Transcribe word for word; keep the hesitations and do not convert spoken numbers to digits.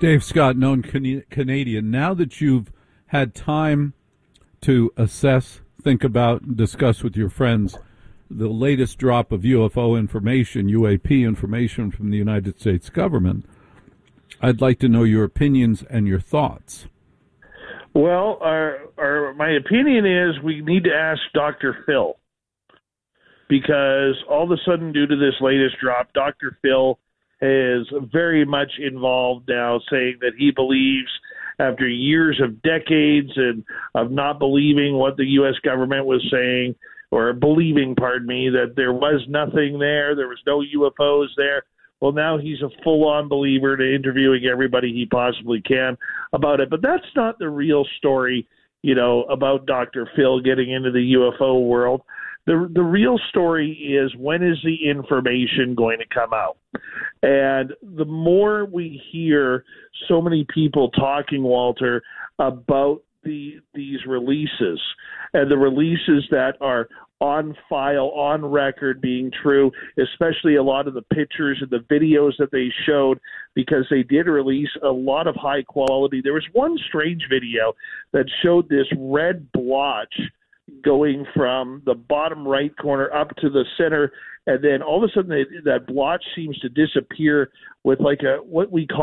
Dave Scott, known Can- Canadian. Now that you've had time to assess, think about, discuss with your friends the latest drop of U F O information, U A P information from the United States government, I'd like to know your opinions and your thoughts. Well, our, our, my opinion is we need to ask Doctor Phil, because all of a sudden, due to this latest drop, Doctor Phil is very much involved now, saying that he believes, after years of decades and of not believing what the U S government was saying, or believing, pardon me, that there was nothing there, there was no U F Os there. Well, now he's a full-on believer, to interviewing everybody he possibly can about it. But that's not the real story, you know, about Doctor Phil getting into the U F O world. The the real story is, when is the information going to come out? And the more we hear so many people talking, Walter, about the these releases, and the releases that are on file, on record, being true, especially a lot of the pictures and the videos that they showed, because they did release a lot of high quality. There was one strange video that showed this red blotch going from the bottom right corner up to the center, and then all of a sudden they, that blotch seems to disappear with like a what we call